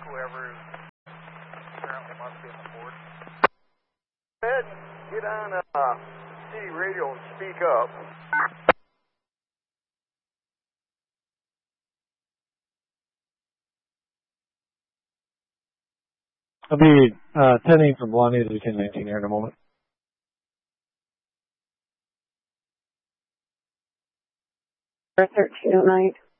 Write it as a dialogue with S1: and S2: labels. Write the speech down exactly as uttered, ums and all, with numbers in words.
S1: whoever is apparently must be on the board. Ed, get on uh, city radio and speak up.
S2: I'll be uh, attending from Lonnie to ten nineteen here in a moment.
S3: thirteen oh nine.